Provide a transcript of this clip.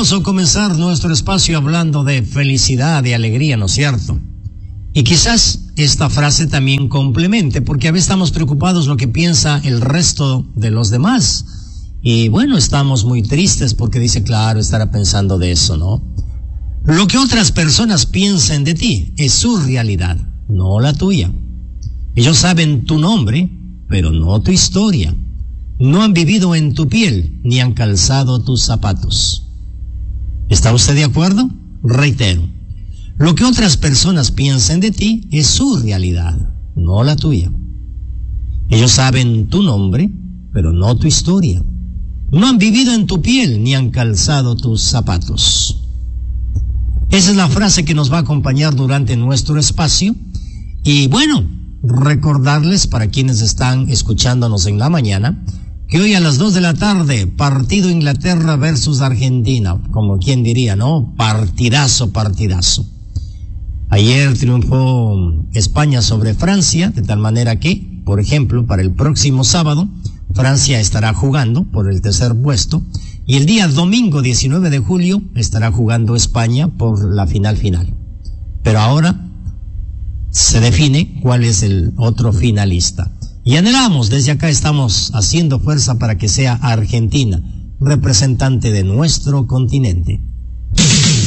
hermoso comenzar nuestro espacio hablando de felicidad, de alegría, ¿no es cierto? Y quizás esta frase también complemente, porque a veces estamos preocupados lo que piensa el resto de los demás. Y bueno, estamos muy tristes porque dice, claro, estará pensando de eso, ¿no? Lo que otras personas piensen de ti es su realidad, no la tuya. Ellos saben tu nombre, pero no tu historia. No han vivido en tu piel, ni han calzado tus zapatos. ¿Está usted de acuerdo? Reitero, lo que otras personas piensen de ti es su realidad, no la tuya. Ellos saben tu nombre, pero no tu historia. No han vivido en tu piel, ni han calzado tus zapatos. Esa es la frase que nos va a acompañar durante nuestro espacio. Y bueno, recordarles para quienes están escuchándonos en la mañana, que hoy a las 2 de la tarde, partido Inglaterra versus Argentina, como quien diría, ¿no? Partidazo, partidazo. Ayer triunfó España sobre Francia, de tal manera que, por ejemplo, para el próximo sábado, Francia estará jugando por el tercer puesto, y el día domingo 19 de julio estará jugando España por la final. Pero ahora se define cuál es el otro finalista. Y anhelamos, desde acá estamos haciendo fuerza para que sea Argentina, representante de nuestro continente.